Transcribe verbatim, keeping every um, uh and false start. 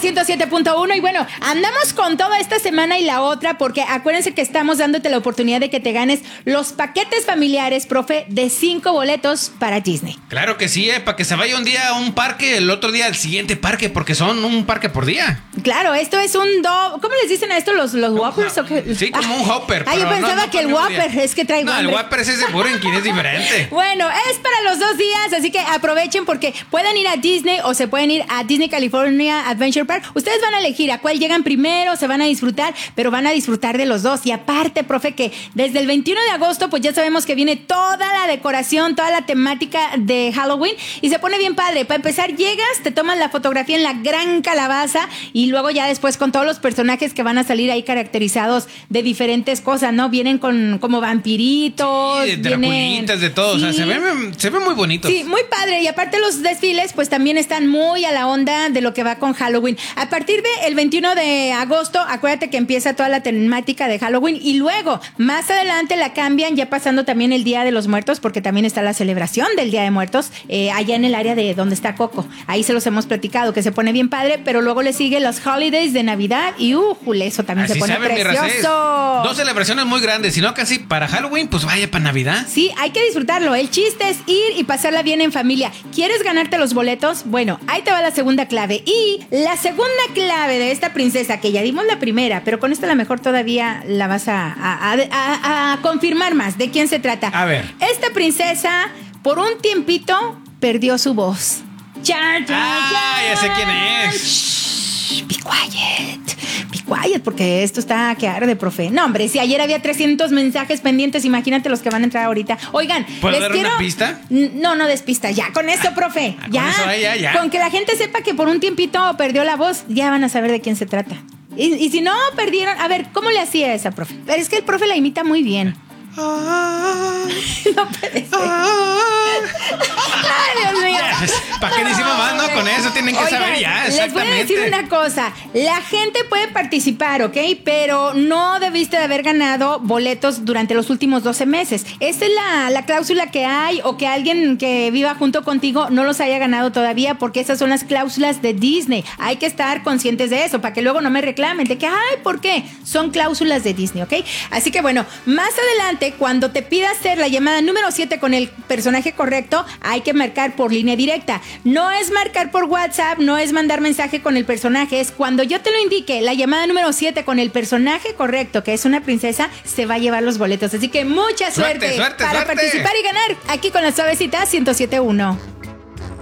ciento siete punto uno y bueno, andamos con toda esta semana y la otra porque acuérdense que estamos dándote la oportunidad de que te ganes los paquetes familiares, profe, de cinco boletos para Disney. Claro que sí, eh, para que se vaya un día a un parque, el otro día al siguiente parque, porque son un parque por día. Claro, esto es un do... ¿Cómo les dicen a esto los, los Whoppers? ¿O qué? Sí, como un Hopper. Ah, yo pensaba no, no que el Whopper, día. Es que traigo No, hambre. el Whopper es ese Burger, es diferente. Bueno, es para los dos días, así que aprovechen porque pueden ir a Disney o se pueden ir a Disney California Adventure Park. Ustedes van a elegir a cuál llegan primero, se van a disfrutar, pero van a disfrutar de los dos. Y aparte, profe, que desde el veintiuno de agosto, pues ya sabemos que viene toda la decoración, toda la temática de Halloween y se pone bien padre. Para empezar, llegas, te toman la fotografía en la gran calabaza y luego ya después con todos los personajes que van a salir ahí caracterizados de diferentes cosas, ¿no? Vienen con como vampiritos, sí, de draculitas, de todo, sí. O sea, se ve, se ve muy bonito. Sí, muy padre. Y aparte los desfiles, pues también están muy a la onda de lo que va con Halloween. A partir del veintiuno de agosto, acuérdate que empieza toda la temática de Halloween y luego, más adelante la cambian ya pasando también el Día de los Muertos, porque también está la celebración del Día de Muertos, eh, allá en el área de donde está Coco. Ahí se los hemos platicado, que se pone bien padre, pero luego le sigue los holidays de Navidad y uh, jule, eso también así se pone sabe, precioso. Dos celebraciones muy grandes, sino casi para Halloween, pues vaya para Navidad. Sí, hay que disfrutarlo. El chiste es ir y pasarla bien en familia. ¿Quieres ganarte los boletos? Bueno, ahí te va la segunda clave. Y la segunda clave de esta princesa, que ya dimos la primera, pero con esta a lo mejor todavía la vas a, a, a, a, a confirmar más. ¿De quién se trata? A ver. Esta princesa, por un tiempito, perdió su voz. ¡Chan, chan, ah, chan! Ya sé quién es. Shh, be quiet. Be quiet, porque esto está que arde, profe. No, hombre, si ayer había trescientos mensajes pendientes, imagínate los que van a entrar ahorita. Oigan, ¿puedo les dar quiero... una pista? No, no des pista. Ya, con eso, profe. Ah, ya. Con eso, ya, ya. Con que la gente sepa que por un tiempito perdió la voz, ya van a saber de quién se trata. Y, y si no perdieron, a ver, ¿cómo le hacía esa, profe? Pero es que el profe la imita muy bien. Ah, no puede ser. Ah, Ay, Dios mío. ¿Para qué decimos más, no? Con eso tienen que Oigan, saber ya, exactamente. Les voy a decir una cosa. La gente puede participar, ¿ok? Pero no debiste de haber ganado boletos durante los últimos doce meses. Esa es la, la cláusula que hay, o que alguien que viva junto contigo no los haya ganado todavía, porque esas son las cláusulas de Disney. Hay que estar conscientes de eso, para que luego no me reclamen de que, ay, ¿por qué? Son cláusulas de Disney, ¿ok? Así que bueno, más adelante, cuando te pida hacer la llamada número siete con el personaje correcto, hay que marcar por línea directa. No es marcar por WhatsApp, no es mandar mensaje con el personaje, es cuando yo te lo indique, la llamada número siete con el personaje correcto, que es una princesa, se va a llevar los boletos. Así que mucha suerte, suerte, suerte para suerte. participar y ganar aquí con la Suavecita ciento siete punto uno.